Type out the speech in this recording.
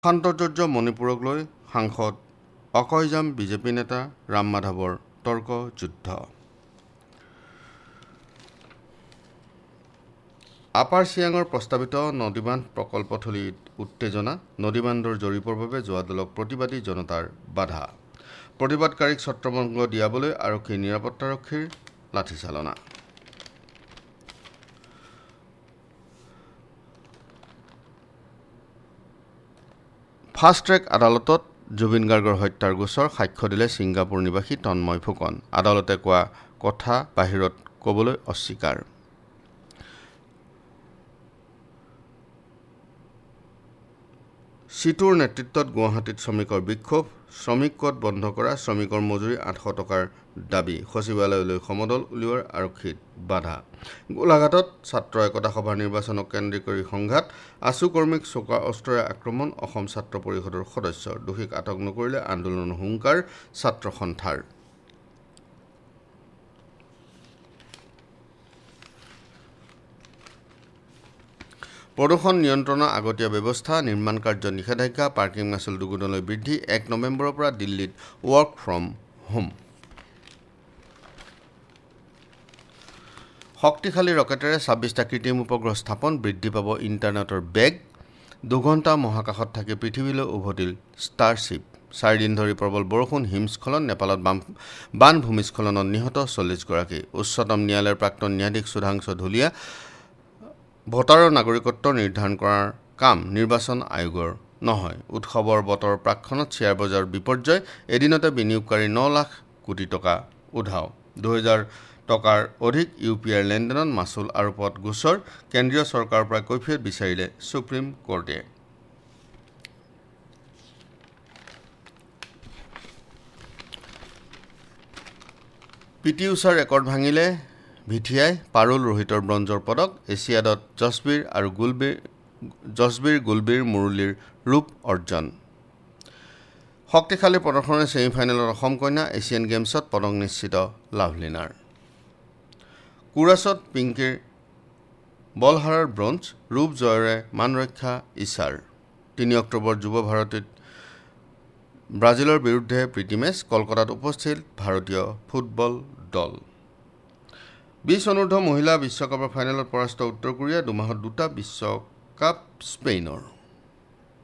শান্তৰ্য মণিপুৰক লৈ সাংসদ অকয়জাম বিজেপি নেতা ৰাম মাধৱৰ তৰ্ক যুদ্ধ। আপাৰ চিয়াঙৰ প্ৰস্তাৱিত নদীবান্ধ প্ৰকল্পথলীত উত্তেজনা। নদীবান্ধৰ জৰীপৰ বাবে যোৱা দলক প্ৰতিবাদী জনতাৰ বাধা। প্ৰতিবাদকাৰীক ছত্ৰভংগ দিয়াবলৈ আৰক্ষী নিৰাপত্তাৰক্ষীৰ লাঠিচালনা। ফাষ্ট ট্ৰেক আদালতত জুবিন গাৰ্গৰ হত্যাৰ গোচৰ সাক্ষ্য দিলে ছিংগাপুৰ নিবাসী তন্ময় ফুকন। আদালতে কোৱা কথা বাহিৰত ক'বলৈ অস্বীকাৰ। চিটুৰ নেতৃত্বত গুৱাহাটীত শ্ৰমিকৰ বিক্ষোভ। শ্ৰমিক কোড বন্ধ কৰা, শ্ৰমিকৰ মজুৰি 800 টকাৰ দাবী। সচিবালয়লৈ সমদল উলিওৱাৰ আৰক্ষীত বাধা। গোলাঘাটত ছাত্ৰ একতা সভা নিৰ্বাচনক কেন্দ্ৰ কৰি সংঘাত। আছু কৰ্মীক চোকা অস্ত্ৰৰে আক্ৰমণ। অসম ছাত্ৰ পৰিষদৰ সদস্যৰ দোষীক আটক নকৰিলে আন্দোলনৰ হুংকাৰ ছাত্ৰ সন্থাৰ। প্ৰদূষণ নিয়ন্ত্ৰণৰ আগতীয়া ব্যৱস্থা। নিৰ্মাণ কাৰ্য নিষেধাজ্ঞা। পাৰ্কিং মাচুল দুগুণলৈ বৃদ্ধি। 1 নৱেম্বৰৰ পৰা দিল্লীত ৱৰ্ক ফ্ৰম হোম। শক্তিশালী ৰকেটেৰে 26টা কৃত্ৰিম উপগ্ৰহ স্থাপন। বৃদ্ধি পাব ইণ্টাৰনেটৰ বেগ। 2 ঘণ্টা মহাকাশত থাকি পৃথিৱীলৈ উভতিল ষ্টাৰশ্বিপ। 4 দিন ধৰি প্ৰবল বৰষুণ, হিমস্খলন। নেপালত বান ভূমিস্খলনত নিহত 40 গৰাকী। উচ্চতম ন্যায়ালয়ৰ প্ৰাক্তন ন্যায়াধীশ সুধাংশু ধুলিয়া। ভোটাৰৰ নাগৰিকত্ব নিৰ্ধাৰণ কৰাৰ কাম নিৰ্বাচন আয়োগৰ নহয়। উৎসৱৰ বতৰ প্ৰাক্ষণত শ্বেয়াৰ বজাৰৰ বিপৰ্যয়। এদিনতে বিনিয়োগকাৰী 9 লাখ কোটি টকা উধাও। 2000 টকাৰ অধিক UPIৰ লেনদেনত মাচুল আৰোপত গোচৰ। কেন্দ্ৰীয় চৰকাৰৰ পৰা কৈফিয়ত বিচাৰিলে সুপ্ৰিম কোৰ্টে। PT উষাৰ ৰেকৰ্ড ভাঙিলে ভিথিয়াই। পাৰুল ৰোহিতৰ ব্ৰঞ্জৰ পদক। এছিয়াডত জছবীৰ গুলবীৰ মুৰলীৰ ৰূপ অৰ্জন। শক্তিশালী প্ৰদৰ্শনে ছেমিফাইনেলত অসম কন্যা। এছিয়ান গেমছত পদক নিশ্চিত লাভলিনাৰ। কুৰাছত পিংকিৰ বলহাৰাৰ ব্ৰঞ্জ। ৰূপ জয়ৰে মানৰক্ষা ইছাৰ। 3 অক্টোবৰ যুৱ ভাৰতীত ব্ৰাজিলৰ বিৰুদ্ধে প্ৰীতি মেচ। কলকাতাত উপস্থিত ভাৰতীয় ফুটবল দল। 20 অনূৰ্ধ্ব মহিলা বিশ্বকাপৰ ফাইনেলত পৰাস্ত উত্তৰ কোৰিয়া। 2 মাহত 2টা বিশ্বকাপ স্পেইনৰ।